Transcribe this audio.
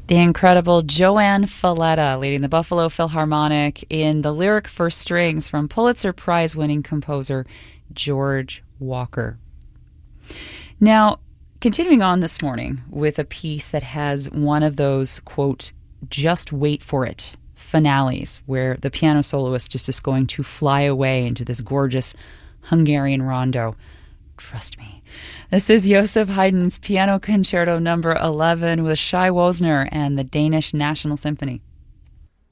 The incredible Joanne Falletta leading the Buffalo Philharmonic in the lyric for strings from Pulitzer Prize-winning composer George Walker. Now, continuing on this morning with a piece that has one of those, quote, just wait for it finales, where the piano soloist is just going to fly away into this gorgeous Hungarian rondo. Trust me. This is Joseph Haydn's Piano Concerto No. 11 with Shai Wozner and the Danish National Symphony.